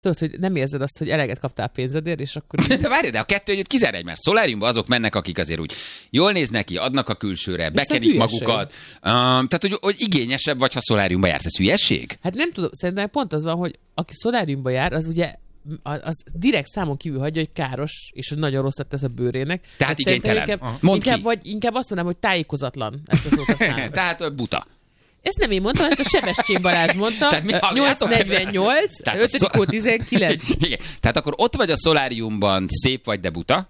Tudod, hogy nem érzed azt, hogy eleget kaptál pénzedért, és akkor... De várj, de a kettő együtt kizár egymást. Szoláriumban azok mennek, akik azért úgy jól néznek ki, adnak a külsőre, bekenik magukat. Tehát, hogy igényesebb vagy, ha szoláriumba jársz. Ez hülyeség? Hát nem tudom, szerintem pont az van, hogy aki szoláriumba jár, az ugye az direkt számon kívül hagyja, hogy káros, és hogy nagyon rosszat tesz a bőrének. Tehát igénytelen. Inkább azt mondanám, hogy tájékozatlan, ezt a szót használom. Tehát buta. Ezt nem én mondtam, ezt a Sebestyén Balázs mondta. 848, 5. 19. Igen. Tehát akkor ott vagy a szoláriumban, szép vagy, de buta,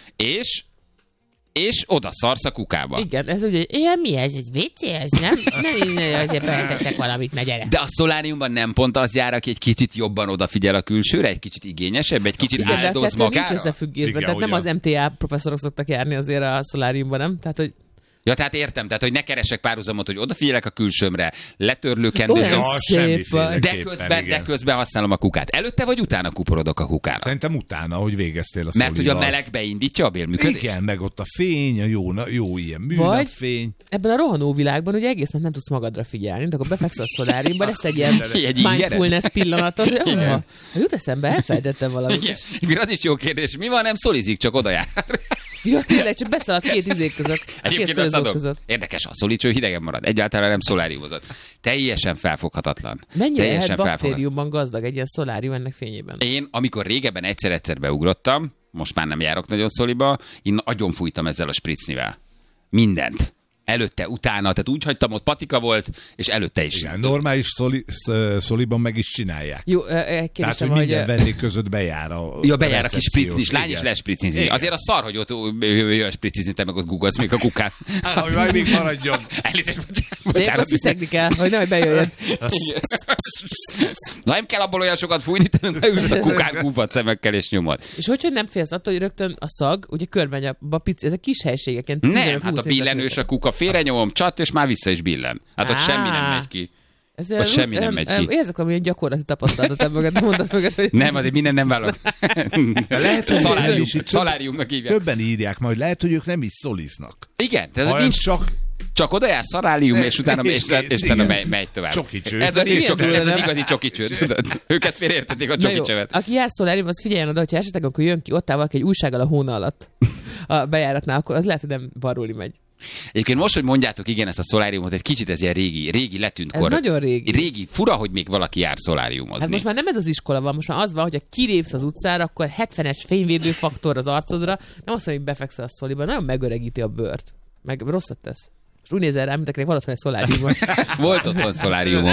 és oda szarsz a kukába. Igen, ez ugye, mi ez? Egy WC? Ez nem? Azért beleteszek valamit, ne gyere. De a szoláriumban nem pont az jár, aki egy kicsit jobban odafigyel a külsőre, egy kicsit igényesebb, egy kicsit áldoz magára? Nincs összefüggésben, tehát nem az MTA professzorok szoktak járni azért a szoláriumban, nem? Tehát, hogy ja, tehát értem, tehát hogy ne keresek párhuzamot, hogy odafigyelek a külsőmre, letörlőkendőzöm, de közben használom a kukát. Előtte vagy utána kuporodok a kukára? Szerintem utána, hogy végeztél a szolival. Mert ugye a meleg beindítja a bélműködést? Igen, meg ott a fény, a jó ilyen műnapfény. Ebben a rohanó világban ugye egész nap nem tudsz magadra figyelni, de akkor befeksz a szoláriumba, lesz egy ilyen mindfulness pillanatot, hogy jut eszembe, elfelejtettem valamit. Igen, az is jó kérdés, mi van, nem szolizik, csak oda jár. Ja, tényleg, csak beszaladt két izék között. Egyébként azt adom. Érdekes, a szolicső hidegen marad. Egyáltalán nem szoláriumozott. Teljesen felfoghatatlan. Mennyire lehet baktériumban gazdag egy ilyen szolárium ennek fényében? Én, amikor régebben egyszer beugrottam, most már nem járok nagyon szoliba, én agyon fújtam ezzel a spritznivel. Mindent. Előtte, utána, tehát úgy hagytam, ott patika volt, és előtte is. Igen, normális szoliban meg is csinálják. Jó, tehát, hogy minden vendég között bejár a bejár a kis spricnis, lány is lespricnizni. Azért a szar, hogy ott jöjjön spricnizni, te meg ott googolsz még a kukát. Hogy majd még maradjon. Elnézést, bocsánat. Azt hiszegni kell, hogy nem, hogy bejöjjön. Na, nem kell abból olyan sokat fújni, te meg beülsz a kukán kúfat szemekkel és nyomod. És hogy nem félsz attól, hogy rögtön a szag, ugye körben ezek kis helységeken. Nem, hát a billenős a kuka félrenyomom, csat, és már vissza is billen. Hát ott semmi nem megy ki. Ott semmi nem megy ki. Érzek valamilyen gyakorlati tapasztalatot ebből, mondasz mögött, hogy... Nem, azért minden nem vállalok. Szoláriumnak hívják. Többen írják majd, lehet, hogy ők nem is szoliznak. Igen, tehát nincs csak oda jár szarálium, és utána megy tovább. Csokicső. Ez az igazi csokicső. Ők ezt félreértették a csokicsövet. Aki jár szolárium, az figyeljen oda, hogyha esetleg akkor jön ki ott valaki egy újsággal a hóna alatt a bejáratnál, akkor az lehet, hogy nem varróli megy. Egyébként most, hogy mondjátok, igen, ezt a szoláriumot, egy kicsit ez ilyen régi letűnt kor. Ez nagyon régi. Régi, fura, hogy még valaki jár szoláriumozni. Hát most már nem ez az iskola van, most már az van, hogy ha kilépsz az utcára, akkor 70-es fényvédő faktor az arcodra, nem azt mondja, hogy befekszel a szoliba, nagyon megöregíti a bőrt. Meg rosszat tesz. Most úgy nézel rám, mint akinek valószínűleg szoláriumon. Volt otthon szoláriumom.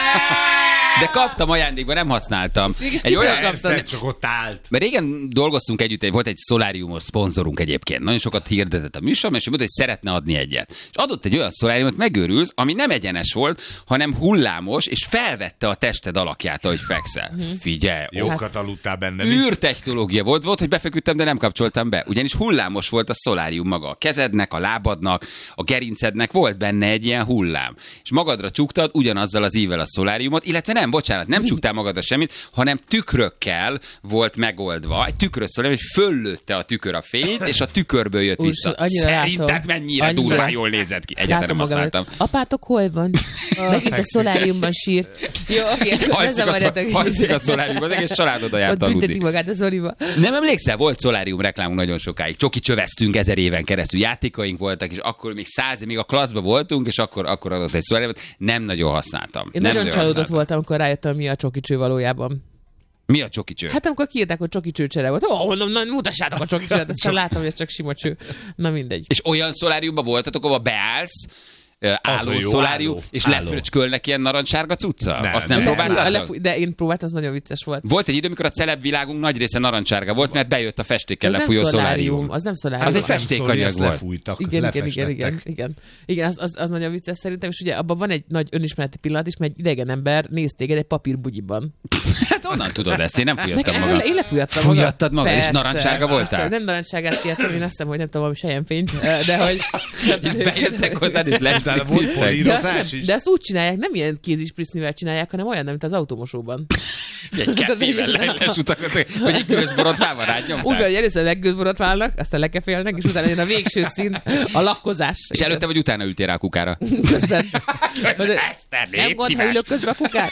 De kaptam ajándékba, nem használtam. Egy olyan csak ott állt. Mert régen dolgoztunk együtt, volt egy szoláriumos szponzorunk egyébként. Nagyon sokat hirdetett a műsorban, és ő mondta, hogy szeretne adni egyet. És adott egy olyan szoláriumot, megőrülsz, ami nem egyenes volt, hanem hullámos, és felvette a tested alakját, ahogy fekszel. Figyelj! Jókat aludtál benne. Űrtechnológia volt, hogy befeküdtem, de nem kapcsoltam be. Ugyanis hullámos volt a szolárium maga. A kezednek, a lábadnak, a gerincednek volt benne egy ilyen hullám. És magadra csuktad ugyanazzal az ívvel a szoláriumot, illetve nem csúgtál magadra semmit, hanem tükrökkel volt megoldva. Egy tükrös szolárium, hogy föllőtte a tükör a fényt, és a tükörből jött vissza. Szerinted mennyire durván jól nézett ki? Egyáltalán nem használtam. Apátok hol van? Megint a szoláriumban sír. Jó, alszik a szoláriumban, az egész család oda járt aludni. Ott büntetik magát a szoliba. Nem emlékszel, volt szolárium reklámunk nagyon sokáig. Csoki csöveztünk 1000 éven keresztül, játékaink voltak, és akkor még a klasszban voltunk, és akkor adott egy szoláriumot. Nem nagyon használtam. Én nagyon csalódott voltam, amikor rájöttem, mi a csokicső valójában. Mi a csokicső? Hát amikor kiírták, hogy csokicső csere volt. Mutassátok a csokicsőt, aztán látom, hogy ez csak sima cső. Na mindegy. És olyan szoláriumban voltatok, ahol beállsz, álló szolárium, és lefröcskölnek ilyen narancsárga cucca? Azt nem próbáltátok? De én próbáltam, az nagyon vicces volt. Volt egy idő, amikor a celeb világunk nagy része narancsárga volt, mert bejött a festékkel lefújó szolárium. Az nem szolárium. Az egy festékanyag volt. Igen, az nagyon vicces szerintem, és ugye abban van egy nagy önismereti pillanat is, mert egy idegen ember néz téged egy papírbugyiban. Hát onnan tudod ezt, én nem fújattam magam. Én lefújattam magam. Fújattad magad, és narancsárga voltál? Nem narancsárgát kértem, én azt hiszem, hogy nem tudom, valami selyemfényt, de hogy... Bejöttek hozzád, és de ezt úgy csinálják, nem ilyen kézisprisznivel csinálják, hanem olyan, mint az automosóban. Egy kefével lesutakat, hogy egy gőzborotvával rányomtál. Úgy van, hogy először leggőzborotválnak, aztán lekefélnek, és utána jön a végső szín, a lakkozás. És előtte vagy utána ültél rá a kukára? Közben. Nem gond, ha ülök közben a kukát?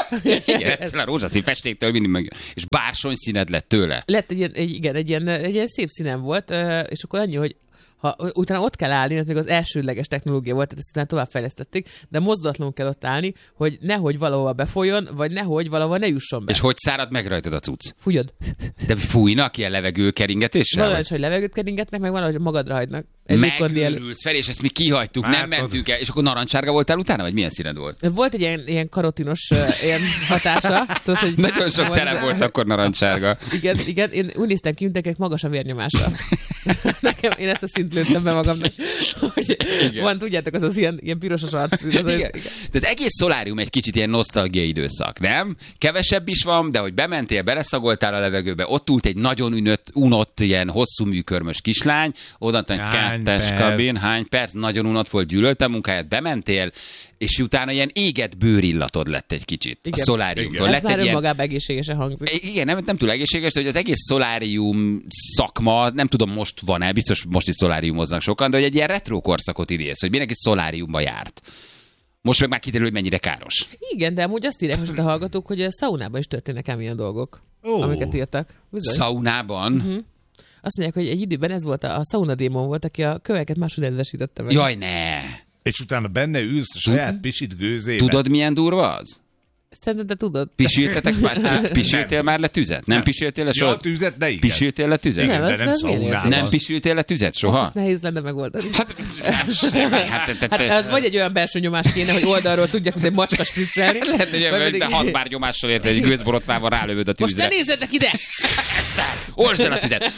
Igen, a rózsaszín festéktől mindig meg. És bársony színed lett tőle. Lett egy ilyen szép színem volt, és akkor annyi, hogy ha utána ott kell állni, ez még az elsődleges technológia volt, tehát ezt utána továbbfejlesztették, de mozdulatlanul kell ott állni, hogy nehogy valahova befolyjon, vagy nehogy valahova ne jusson be. És hogy szárad meg rajtad a cucc? Fújod. De fújnak ilyen levegőkeringetéssel? Valahogy, hogy levegőt keringetnek, meg valahogy magadra hagynak. Megőrülsz fel, és ezt mi kihagytuk, nem mentünk el. És akkor narancsárga voltál utána, vagy milyen színed volt? Volt egy ilyen karotinos ilyen hatása. Tudod, hogy nagyon sok celeb volt akkor narancsárga. Igen, én úgy néztem ki, mint magas a vérnyomása. Nekem, én ezt a szint lőttem be magamnak. Hogy van, tudjátok, az ilyen pirosos arc. De az egész szolárium egy kicsit ilyen nosztalgiai időszak, nem? Kevesebb is van, de hogy bementél, beleszagoltál a levegőbe, ott ült egy nagyon unott, ilyen hosszú műkörmös kislány, oda kabin, hány perc, nagyon unott volt, gyűlölte a munkáját, bementél, és utána ilyen égett bőrillatod lett egy kicsit. Igen. A szoláriumtól. Ez már önmagában egészségesen hangzik. Igen, nem túl egészséges, de hogy az egész szolárium szakma, nem tudom most van-e, biztos most is szoláriumoznak sokan, de hogy egy ilyen retro korszakot idéz, hogy mindenki szoláriumba járt. Most meg már kiderül, hogy mennyire káros. Igen, de amúgy azt írják most a hallgatók, hogy a szaunában is történnek ám ilyen dolgok, amiket írtak. Bizony. Szaunában? Uh-huh. Azt mondják, hogy egy időben ez volt, a szaunadémon volt, aki a köveket máshogy nedvesítette meg. Jaj, ne! És utána benne ülsz a saját pisit gőzébe. Tudod, milyen durva az? Szerintem te tudod. Pisiltél már le tüzet? Nem pisiltél le soha? Ja, tüzet, de igen. Pisiltél le tüzet? Nem, de nem szaunában. Nem pisiltél le tüzet soha? Azt nehéz lenne megoldani. Hát az vagy egy olyan belső nyomás kéne, hogy oldalról tudják, hogy egy macska spriccelni. Lehet, hogy te 6 bár nyomással érted, egy gőzborotvával rálövöd a tűzre. Most ne nézzetek ide! Olsd el a tüzet!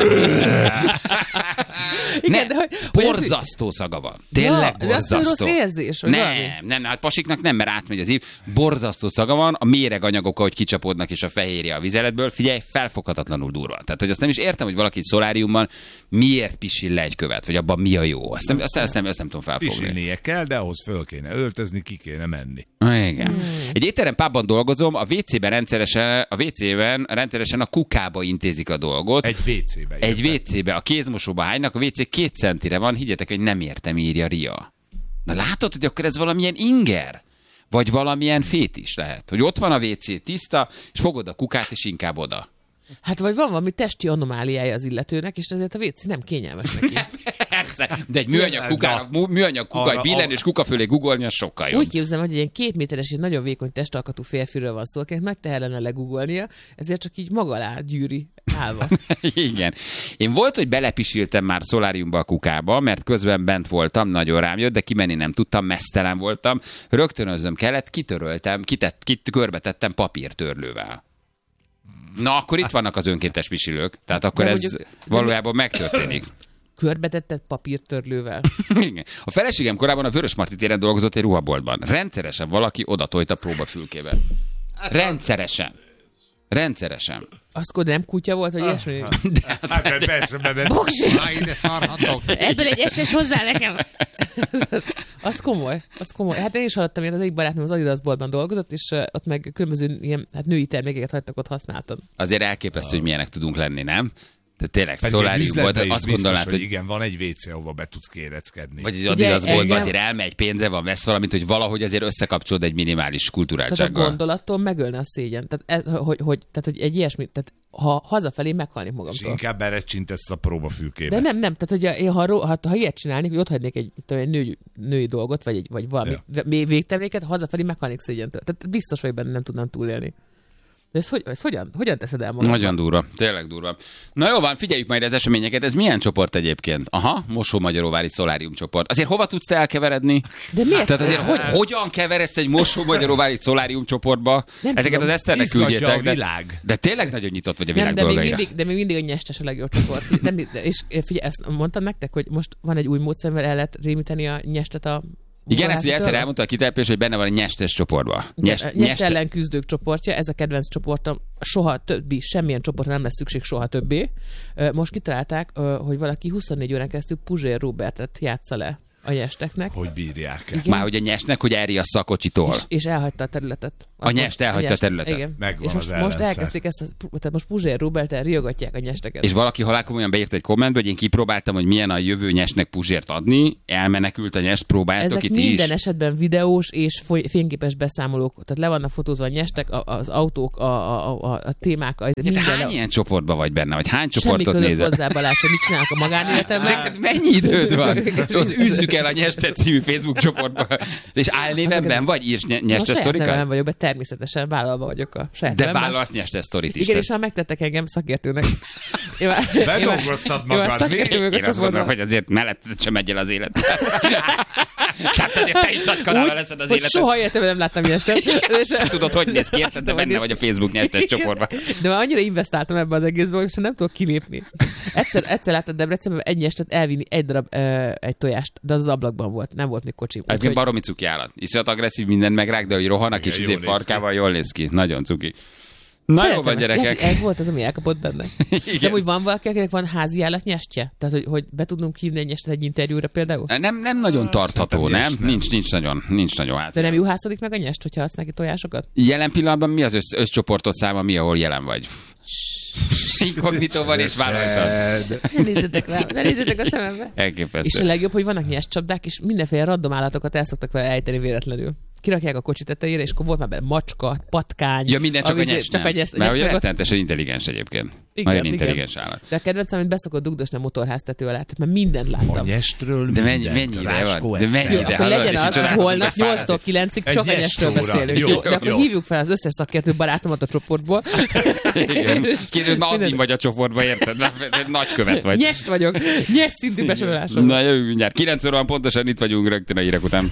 Igen, de borzasztó szaga van. Tényleg borzasztó. De az rossz érzés, nem, hát pasiknak nem, mert átmegy az ív. Borzasztó szaga van, a méreganyagok, ahogy kicsapódnak, és a fehérje a vizeletből, figyelj, felfoghatatlanul durva. Tehát, hogy azt nem is értem, hogy valaki szoláriumban miért pisil le egy követ, vagy abban mi a jó. Azt nem tudom felfogni. Pisilnie kell, de ahhoz föl kéne öltözni, ki kéne menni. Igen. Egy étterem pubban dolgozom, a WC-ben rendszeresen a kukába intézik a dolgot. Egy WC-be. Egy WC-be. A kézmosóba hánynak, a WC 2 centire van, higgyetek, hogy nem értem, írja Ria. Na látod, hogy akkor ez valamilyen inger? Vagy valamilyen fétis lehet. Hogy ott van a WC tiszta, és fogod a kukát, és inkább oda. Hát vagy van valami testi anomáliája az illetőnek, és ezért a WC nem kényelmes neki. De egy műanyag kuka, egy billenős kuka fölé googolni, az sokkal jobb. Úgy képzelem, hogy egy ilyen 2 méteres, egy nagyon vékony testalkatú férfiről van szó, akinek nagy teher lenne legugolnia, ezért csak így maga alá gyűri állva. Igen. Én volt, hogy belepisiltem már szoláriumba a kukába, mert közben bent voltam, nagyon rám jött, de kimenni nem tudtam, meztelen voltam, rögtönözzöm kellett, kitöröltem, körbetettem papírtörlővel. Na, akkor itt vannak az önkéntes pisilők. Tehát akkor ez valójában megtörténik. Körbetetted papírtörlővel. Igen. A feleségem korábban a Vörösmarty téren dolgozott egy ruhaboltban. Rendszeresen valaki odatolt a próbafülkébe. Rendszeresen. Az nem kutya volt, vagy ilyesmi? Persze, Boksi! Ebből egy SS hozzá nekem! Az komoly. Hát én is hallottam, hogy az egyik barátnőm az Adidas boltban dolgozott, és ott meg különböző ilyen női termékeket hagytak, ott használtam. Azért elképesztő, hogy milyenek tudunk lenni, nem? De tényleg szolárium volt, azt gondolnád, hogy igen, van egy WC, ahova be tudsz kéreckedni. Vagy egy Adidas boltban azért elmegy, pénze van, vesz valamit, hogy valahogy azért összekapcsolod egy minimális kulturáltsággal. Tehát a gondolattól megölne a szégyen. Tehát, hogy egy ilyesmit, tehát ha hazafelé meghalnék magamtól. És inkább berecsintesz a próbafülkébe. De nem, tehát hogy ha ilyet csinálnék, hogy ott hagynék egy női dolgot, vagy valami végterméket, hazafelé meghalnék szégyentől. Tehát biztos, hogy benne nem tudnám túlélni. De ez hogyan teszed el magad? Nagyon durva, tényleg durva. Na jó van, figyeljük majd az eseményeket. Ez milyen csoport egyébként? Aha, Mosó-Magyaróvári szolárium csoport. Azért hova tudsz te elkeveredni? De miért? Tehát azért hogyan keveredsz egy Mosó-Magyaróvári szolárium csoportba? Ezeket az Eszternek küldjétek. De tényleg nagyon nyitott vagy a világ dolgaira. De még mindig a nyestes a legjobb csoport. És figyelj, ezt mondtam nektek, hogy most van egy új módszer, mert el lehet rémíteni a nyestet a igen, ezt ugye egyszer elmondta a kitelepés, hogy benne van a nyestes csoportban. Nyest ellen küzdők csoportja, ez a kedvenc csoportom, soha többi, semmilyen csoportra nem lesz szükség, soha többé. Most kitalálták, hogy valaki 24 órán keresztül Puzsér Robertet játsza le. a nyesteknek. Hogy bírják el. Igen. Már hogy a nyesnek, hogy elriassza a kocsitól. És elhagyta a területet. A nyest elhagyta a területet. Igen. Megvan és most ellenszer. elkezdték ezt, tehát most Puzsér Róberttel riogatják a nyesteket. És valaki halálkomolyan beírt egy kommentbe, hogy én kipróbáltam, hogy milyen a jövő nyesnek Puzsért adni, elmenekült a nyest, próbáltok ezek itt minden is. esetben videós és fényképes beszámolók, tehát le vannak fotózva a nyestek, az autók, a témák, Hány ilyen csoportban vagy benne, vagy hány semmi csoportot között nézel? hozzá, Balázs, hogy mit csinálok a magánéletemben. Neked mennyi időd van? És az üzzük el a Nyestet című Facebook csoportba. És álnévemben vagy írsz Nyestet sztorikat? Nem vagyok, de természetesen vállalva vagyok a saját De nevemben. vállalsz Nyestet sztorit is. Igen, és már megtettek engem szakértőnek. Bedolgoztad magad, mi? Én azt gondolom, hogy azért melletted sem megy el az élet. Tehát azért te is nagy kanállal leszed az életed. Soha életemben nem láttam ilyestet. Sem tudod, hogy néz ki, érted, de benne vagy a Facebook Nyestes csoportban. De már annyira investáltam ebbe az egészbe, hogy nem tudok kilépni. Egyszer láttam Debrecenben egy nyestet elvinni egy darab egy tojást, de az ablakban volt, nem volt még kocsi. Egyébként baromi cuki állat. Iszonyat agresszív, mindent megrág, de hogy rohanak és izé farkával jól néz ki. Nagyon cuki. Na jó van, gyerekek. Ez volt az, ami elkapott benne. De úgy van valaki, akinek van házi állat nyestje? Tehát, hogy be tudnunk hívni egy nyestet egy interjúra például? Nem nagyon tartható, nem? Nincs nagyon házi. De nem juhászodik meg a nyest, hogyha használ ki tojásokat? Jelen pillanatban mi az összcsoportot száma, mi, ahol jelen vagy? Inkognitóval és vállaltad. Ne nézzetek a szemembe. Elképesztő. És a legjobb, hogy vannak nyestcsapdák, és mindenféle random állatokat el szoktak vele ejteni véletlenül. Kirakják a kocsi tetejére, és akkor volt már benne macska, patkány. Ja, minden csak a nyest, csak a nyest. mert ugye rettenetesen intelligens egyébként. Nagyon intelligens állat. De a kedvencem, amit beszokott dugdosni a motorháztető alá, tehát már mindent láttam. A nyestről De mindent, mennyire van? De Ráskó mennyire? Jó, akkor legyen az, hogy holnap fáradt. 8-tól 9-ig csak Egy a nyestről nyestóra. beszélünk. Jó, De akkor jó. hívjuk fel az összes szakértő barátomat a csoportból. Igen. Kérdőd, ma admin vagy a csoportban, érted? Nagykövet vagy. Nyest vagyok. Nyest szintű besorolásom. Na jövő mindjárt. 9 óra van pontosan, itt vagyunk rögtön a hírek után.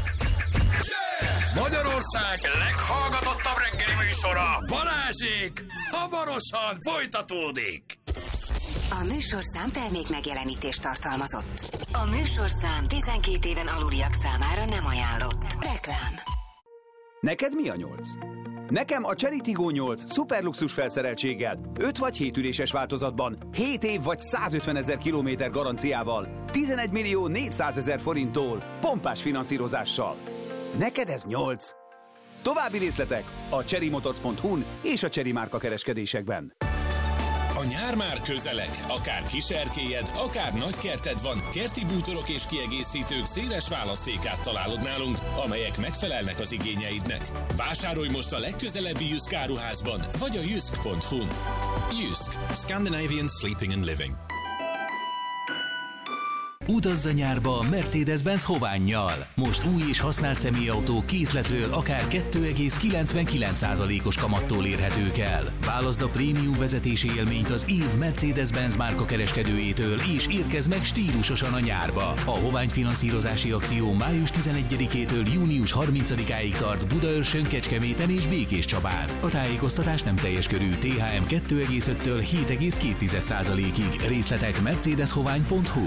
Magyarország leghallgatottabb reggeli műsora, Balázsék, hamarosan folytatódik. A műsorszám termék megjelenítést tartalmazott. A műsorszám 12 éven aluliak számára nem ajánlott. Reklám. Neked mi a 8? Nekem a Chery Tiggo 8 szuperluxus felszereltséggel, 5 vagy 7 üléses változatban, 7 év vagy 150 000 kilométer garanciával, 11 millió 400 000 forinttól, pompás finanszírozással. Neked ez 8? További részletek a cherrymotors.hu-n és a Chery márka kereskedésekben. A nyár már közeleg, akár kiserkélyed, akár nagykerted van, kerti bútorok és kiegészítők széles választékát találod nálunk, amelyek megfelelnek az igényeidnek. Vásárolj most a legközelebbi Jysk áruházban, vagy a jysk.hu-n. Jysk. Scandinavian Sleeping and Living. Utazz a nyárba a Mercedes-Benz Hovánnyal. Most új és használt személyautó készletről akár 2,99%-os kamattól érhetők el. Válaszd a prémium vezetési élményt az év Mercedes-Benz márka kereskedőjétől, és érkezz meg stílusosan a nyárba. A Hovány finanszírozási akció május 11-től június 30-áig tart Budaörsön, Kecskeméten és Békéscsabán. A tájékoztatás nem teljes körű, THM 2,5-től 7,2%-ig. Részletek mercedeshovány.hu.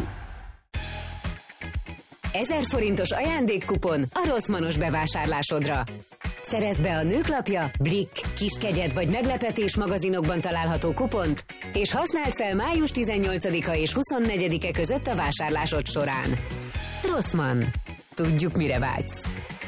1000 forintos ajándékkupon a Rossmannos bevásárlásodra. Szerezd be a Nőklapja, Blick, Kiskegyed vagy Meglepetés magazinokban található kupont, és használd fel május 18-a és 24-e között a vásárlásod során. Rossmann. Tudjuk, mire vágysz.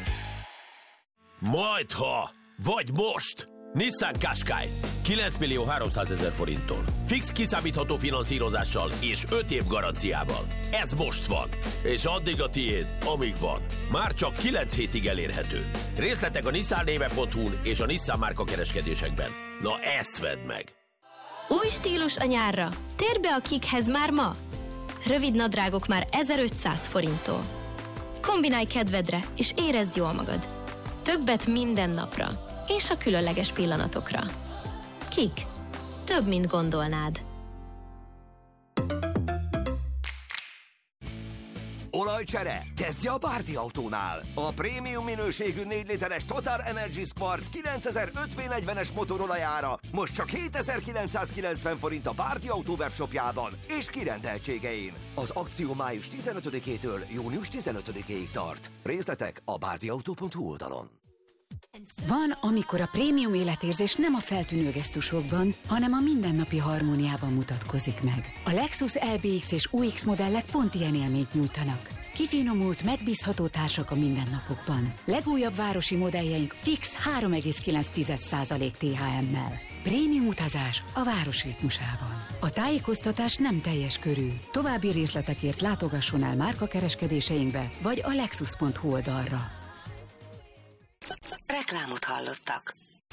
Majdha, vagy most! Nissan Qashqai 9 millió 300 000 forinttól. Fix kiszámítható finanszírozással és 5 év garanciával. Ez most van. És addig a tiéd, amíg van. Már csak 9 hétig elérhető. Részletek a nissannéve.hu-n és a Nissan márka kereskedésekben. Na ezt vedd meg! Új stílus a nyárra. Térj be a Kikhez már ma. Rövid nadrágok már 1500 forinttól. Kombinálj kedvedre, és érezd jól magad. Többet minden napra. És a különleges pillanatokra. Kik? Több, mint gondolnád. Olajcsere? Kezdje a Bárdi Autónál! A prémium minőségű 4 literes Total Energies Quartz 9005 V40-es motorolajára most csak 7990 forint a Bárdi Autó webshopjában és kirendeltségein. Az akció május 15-től június 15-ig tart. Részletek a bárdiautó.hu oldalon. Van, amikor a prémium életérzés nem a feltűnő gesztusokban, hanem a mindennapi harmóniában mutatkozik meg. A Lexus LBX és UX modellek pont ilyen élményt nyújtanak. Kifinomult, megbízható társak a mindennapokban. Legújabb városi modelljeink fix 3,9% THM-mel. Prémium utazás a város ritmusában. A tájékoztatás nem teljes körű. További részletekért látogasson el márkakereskedéseinkbe, vagy a lexus.hu oldalra. Reklámot hallottak.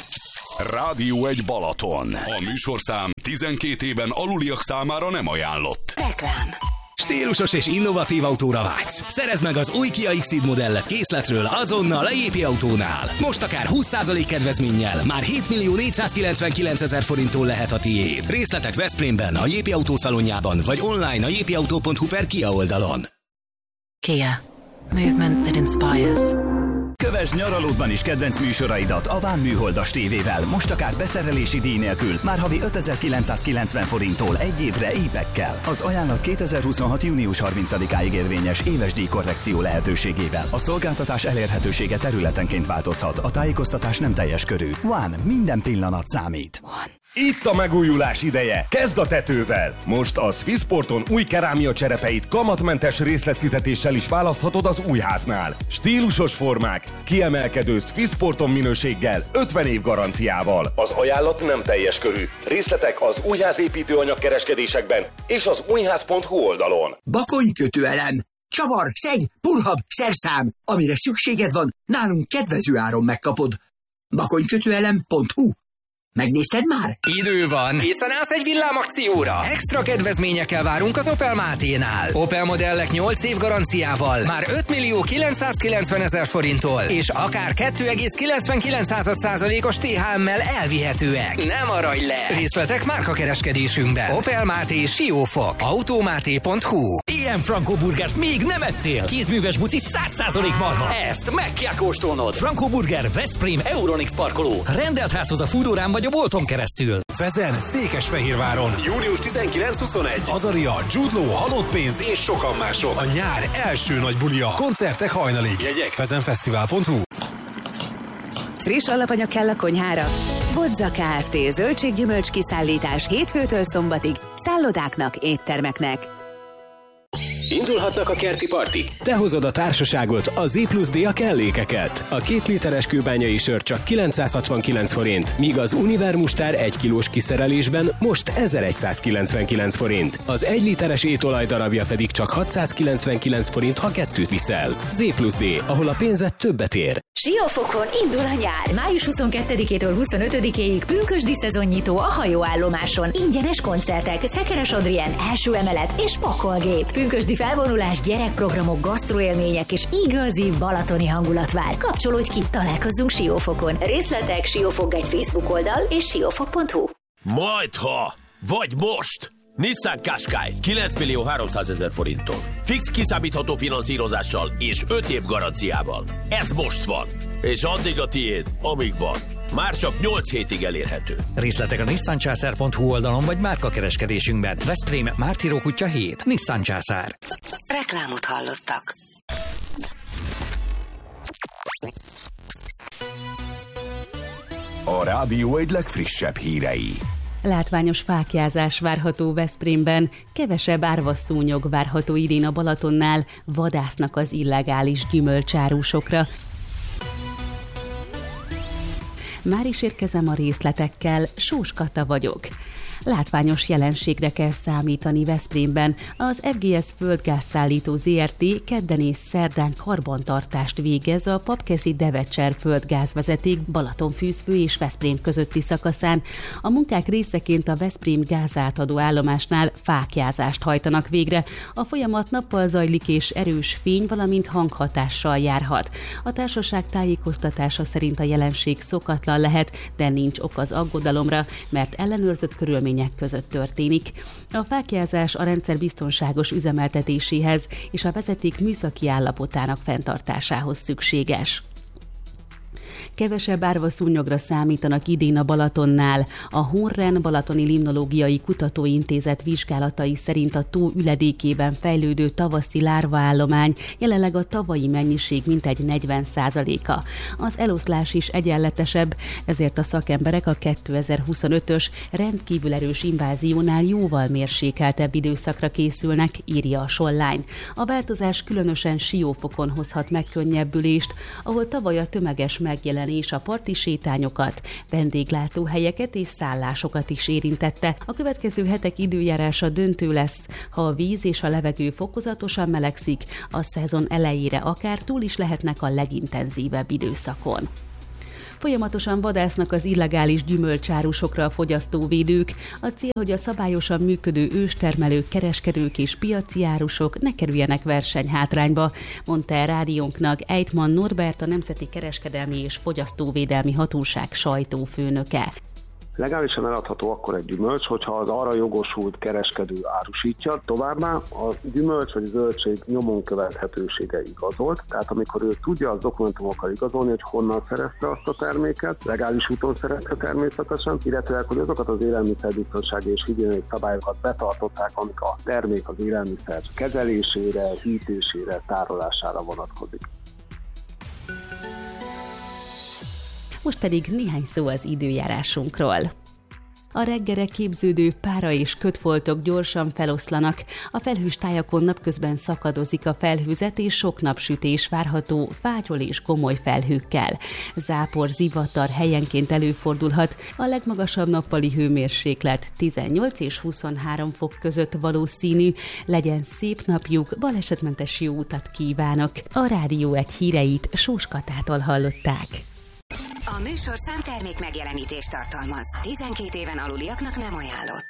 Rádió 1 Balaton. A műsorszám 12 éven aluliak számára nem ajánlott. Reklám. Stílusos és innovatív autóra vágysz? Szerezd meg az új Kia X-Ceed modellet készletről azonnal a JP Autónál. Most akár 20% kedvezménnyel, már 7.499.000 forinttól lehet a tiéd. Részletek Veszprémben, a JP Autó szalonjában, vagy online a jpauto.hu/Kia oldalon. Kia. Movement that inspires. Kövesd nyaralódban is kedvenc műsoraidat a Ván Műholdas tévével. Most akár beszerelési díj nélkül, már havi 5.990 forinttól egy évre épekkel. Az ajánlat 2026. június 30-áig érvényes éves díjkorrekció lehetőségével. A szolgáltatás elérhetősége területenként változhat. A tájékoztatás nem teljes körű. Ván, minden pillanat számít. Itt a megújulás ideje. Kezd a tetővel. Most a Swissporton új kerámia cserepeit kamatmentes részletfizetéssel is választhatod az újháznál. Stílusos formák, kiemelkedő Swissporton minőséggel, 50 év garanciával. Az ajánlat nem teljes körű. Részletek az újházépítőanyag kereskedésekben és az újház.hu oldalon. Bakonykötőelem, csavar, szeg, purhab, szerszám. Amire szükséged van, nálunk kedvező áron megkapod. Bakonykötőelem.hu. Megnézted már? Idő van! Készen állsz egy villámakcióra? Extra kedvezményekkel várunk az Opel Máténál. Opel modellek 8 év garanciával, már 5.990.000 forinttól, és akár 2,99%-os THM-mel elvihetőek. Nem maradj le! Részletek márkakereskedésünkben. Opel Máté Siófok. Automáté.hu. Ilyen Franco burgert még nem ettél? Kézműves buci 100% marha. Ezt meg kell kóstolnod. Franco Burger Veszprém Euronix parkoló. Rendelt házhoz a Foodorán vagy a bolton keresztül. Fezen, Székesfehérváron. Június 19-21. Azaria, Jude Law, Halott pénz és sokan mások. A nyár első nagy bulia. Koncertek hajnalig. Jegyek fezenfesztivál.hu. Friss alapanyag kell a konyhára? Vodza Kft. Zöldséggyümölcs kiszállítás hétfőtől szombatig. Szállodáknak, éttermeknek. Indulhatnak a kerti partik. Te hozod a társaságot, a Z+D a kellékeket. A 2 literes kőbányai sör csak 969 forint, míg az Univer mustár 1 kilós kiszerelésben most 1199 forint. Az 1 literes étolaj darabja pedig csak 699 forint, ha 2 viszel. Z+D, ahol a pénzed többet ér. Siófokon indul a nyár. Május 22-től 25-ig pünkösdi szezonnyitó a hajóállomáson. Ingyenes koncertek, Szekeres Adrien, első emelet és pakolgép. Pünkösdi felvonulás, gyerekprogramok, gasztroélmények és igazi balatoni hangulat vár. Kapcsolódj ki, találkozzunk Siófokon. Részletek Siófok egy Facebook oldal és siófok.hu. Majdha, vagy most! Nissan Qashqai 9.300.000 forinttól. Fix kiszámítható finanszírozással és 5 év garanciával. Ez most van. És addig a tiéd, amíg van. Már csak 8 hétig elérhető. Részletek a nissancsászár.hu oldalon vagy márkakereskedésünkben. Veszprém Mártiró utca 7. Nissan Császár. Reklámot hallottak. A Rádió egy legfrissebb hírei. Látványos fáklyázás várható Veszprémben, kevesebb árvaszúnyog várható idén a Balatonnál, vadásznak az illegális gyümölcsárusokra. Már is érkezem a részletekkel, Sós Kata vagyok. Látványos jelenségre kell számítani Veszprémben. Az FGS Földgázszállító Zrt. kedden és szerdán karbantartást végez a Papkeszi Devecser földgázvezeték Balatonfűzfő és Veszprém közötti szakaszán. A munkák részeként a Veszprém gázátadó állomásnál fáklyázást hajtanak végre. A folyamat nappal zajlik és erős fény, valamint hanghatással járhat. A társaság tájékoztatása szerint a jelenség szokatlan lehet, de nincs ok az aggodalomra, mert ellenőrzött körülmények között történik. A fáklyázás a rendszer biztonságos üzemeltetéséhez és a vezeték műszaki állapotának fenntartásához szükséges. Kevesebb árvaszúnyogra számítanak idén a Balatonnál. A Honren Balatoni Limnológiai Kutatóintézet vizsgálatai szerint a tó üledékében fejlődő tavaszi lárvaállomány jelenleg a tavalyi mennyiség mintegy 40%-a. Az eloszlás is egyenletesebb, ezért a szakemberek a 2025-ös rendkívül erős inváziónál jóval mérsékeltebb időszakra készülnek, írja a Online. A változás különösen Siófokon hozhat megkönnyebbülést, ahol tavaly a tömeges megjelenés a parti sétányokat, vendéglátóhelyeket és szállásokat is érintette. A következő hetek időjárása döntő lesz. Ha a víz és a levegő fokozatosan melegszik, a szezon elejére akár túl is lehetnek a legintenzívebb időszakon. Folyamatosan vadásznak az illegális gyümölcsárusokra a fogyasztóvédők. A cél, hogy a szabályosan működő őstermelők, kereskedők és piaci árusok ne kerüljenek versenyhátrányba, mondta el rádiónknak Ejtman Norbert, a Nemzeti Kereskedelmi és Fogyasztóvédelmi Hatóság sajtófőnöke. Legálisan eladható akkor egy gyümölcs, hogyha az arra jogosult kereskedő árusítja. Továbbá a gyümölcs vagy zöldség nyomon követhetősége igazolt, tehát amikor ő tudja az dokumentumokkal igazolni, hogy honnan szerezte azt a terméket, legális úton szerezte természetesen, illetve hogy azokat az élelmiszerbiztonsági és higiéniai szabályokat betartották, amik a termék az élelmiszer kezelésére, hűtésére, tárolására vonatkozik. Most pedig néhány szó az időjárásunkról. A reggelre képződő pára és kötfoltok gyorsan feloszlanak, a felhős tájakon napközben szakadozik a felhőzet és sok napsütés várható fátyol és gomoly felhőkkel. Zápor, zivatar helyenként előfordulhat, a legmagasabb nappali hőmérséklet 18 és 23 fok között valószínű. Legyen szép napjuk, balesetmentes jó utat kívánok! A Rádió egy híreit Sós Katától hallották. A műsorszám termék megjelenítést tartalmaz. 12 éven aluliaknak nem ajánlott.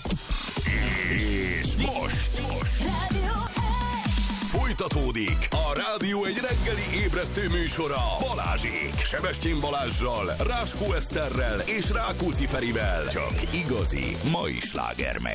És most Rádió folytatódik a Rádió egy reggeli ébresztő műsora Balázsék. Sebestyén Balázssal, Ráskó Eszterrel és Rákóczi Ferivel. Csak igazi mai slágermek.